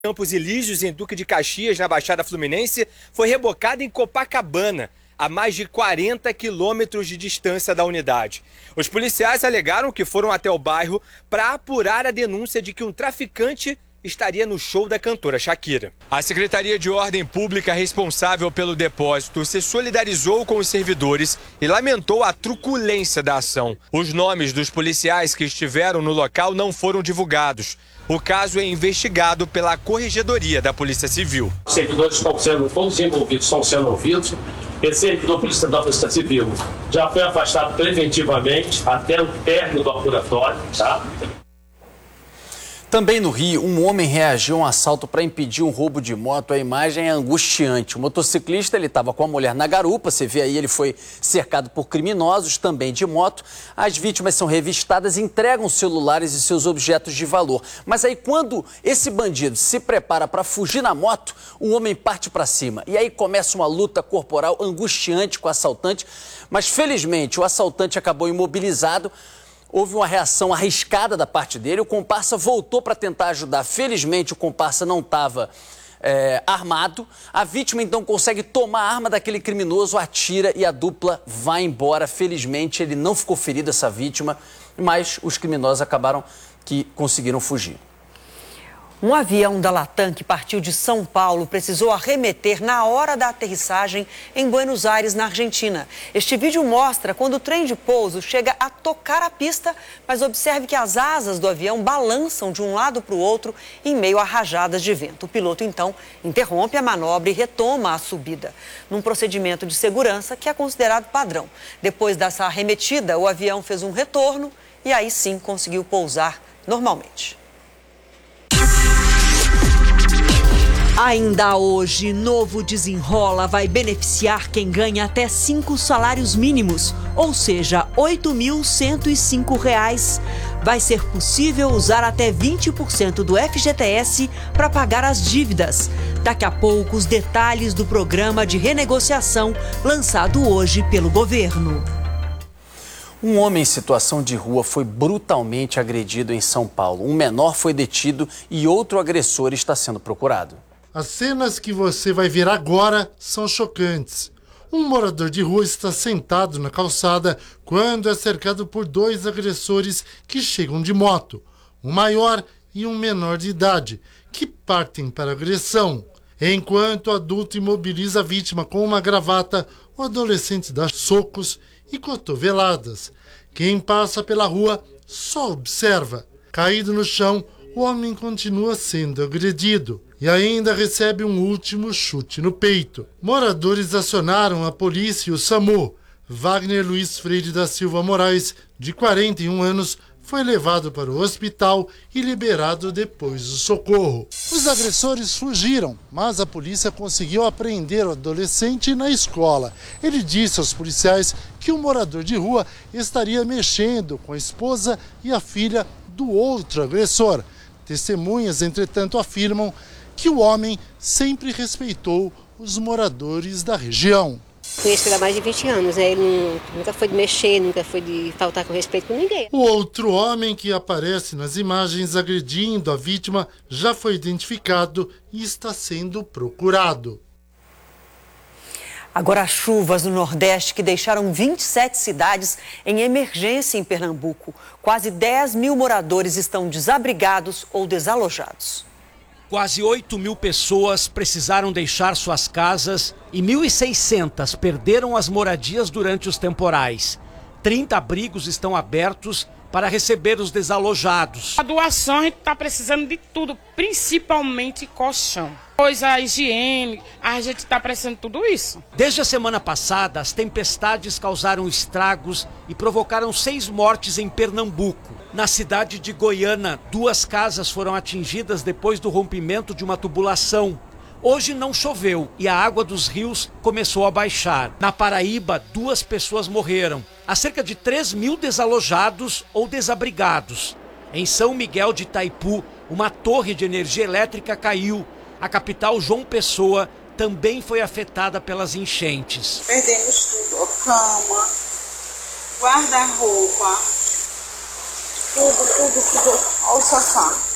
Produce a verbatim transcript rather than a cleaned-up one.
Campos Elíseos, em Duque de Caxias, na Baixada Fluminense, foi rebocada em Copacabana, a mais de quarenta quilômetros de distância da unidade. Os policiais alegaram que foram até o bairro para apurar a denúncia de que um traficante estaria no show da cantora Shakira. A Secretaria de Ordem Pública responsável pelo depósito se solidarizou com os servidores e lamentou a truculência da ação. Os nomes dos policiais que estiveram no local não foram divulgados. O caso é investigado pela Corregedoria da Polícia Civil. Os servidores estão sendo, todos envolvidos estão sendo ouvidos. Esse servidor policial da Polícia Civil já foi afastado preventivamente até o término do apuratório, tá? Também no Rio, um homem reagiu a um assalto para impedir um roubo de moto. A imagem é angustiante. O motociclista ele estava com a mulher na garupa. Você vê aí, ele foi cercado por criminosos, também de moto. As vítimas são revistadas, entregam celulares e seus objetos de valor. Mas aí, quando esse bandido se prepara para fugir na moto, o homem parte para cima. E aí começa uma luta corporal angustiante com o assaltante. Mas, felizmente, o assaltante acabou imobilizado. Houve uma reação arriscada da parte dele, o comparsa voltou para tentar ajudar. Felizmente, o comparsa não estava é, armado. A vítima, então, consegue tomar a arma daquele criminoso, atira e a dupla vai embora. Felizmente, ele não ficou ferido, essa vítima, mas os criminosos acabaram que conseguiram fugir. Um avião da Latam que partiu de São Paulo precisou arremeter na hora da aterrissagem em Buenos Aires, na Argentina. Este vídeo mostra quando o trem de pouso chega a tocar a pista, mas observe que as asas do avião balançam de um lado para o outro em meio a rajadas de vento. O piloto, então, interrompe a manobra e retoma a subida, num procedimento de segurança que é considerado padrão. Depois dessa arremetida, o avião fez um retorno e aí sim conseguiu pousar normalmente. Ainda hoje, novo Desenrola vai beneficiar quem ganha até cinco salários mínimos, ou seja, oito mil cento e cinco reais. Vai ser possível usar até vinte por cento do F G T S para pagar as dívidas. Daqui a pouco, os detalhes do programa de renegociação lançado hoje pelo governo. Um homem em situação de rua foi brutalmente agredido em São Paulo. Um menor foi detido e outro agressor está sendo procurado. As cenas que você vai ver agora são chocantes. Um morador de rua está sentado na calçada quando é cercado por dois agressores que chegam de moto, um maior e um menor de idade, que partem para a agressão. Enquanto o adulto imobiliza a vítima com uma gravata, o adolescente dá socos e cotoveladas. Quem passa pela rua só observa. Caído no chão, o homem continua sendo agredido e ainda recebe um último chute no peito. Moradores acionaram a polícia e o SAMU. Wagner Luiz Freire da Silva Moraes, de quarenta e um anos, foi levado para o hospital e liberado depois do socorro. Os agressores fugiram, mas a polícia conseguiu apreender o adolescente na escola. Ele disse aos policiais que o morador de rua estaria mexendo com a esposa e a filha do outro agressor. Testemunhas, entretanto, afirmam que o homem sempre respeitou os moradores da região. Conheço ele há mais de vinte anos, né? Ele não, nunca foi de mexer, nunca foi de faltar com respeito com ninguém. O outro homem que aparece nas imagens agredindo a vítima já foi identificado e está sendo procurado. Agora, as chuvas no Nordeste que deixaram vinte e sete cidades em emergência em Pernambuco. Quase dez mil moradores estão desabrigados ou desalojados. Quase oito mil pessoas precisaram deixar suas casas e mil e seiscentas perderam as moradias durante os temporais. trinta abrigos estão abertos para receber os desalojados. A doação, a gente está precisando de tudo, principalmente colchão. Pois a higiene, a gente está precisando de tudo isso. Desde a semana passada, as tempestades causaram estragos e provocaram seis mortes em Pernambuco. Na cidade de Goiânia, duas casas foram atingidas depois do rompimento de uma tubulação. Hoje não choveu e a água dos rios começou a baixar. Na Paraíba, duas pessoas morreram. Há cerca de três mil desalojados ou desabrigados. Em São Miguel de Itaipu, uma torre de energia elétrica caiu. A capital, João Pessoa, também foi afetada pelas enchentes. Perdemos tudo, cama, guarda-roupa, tudo, tudo, tudo, olha o sofá.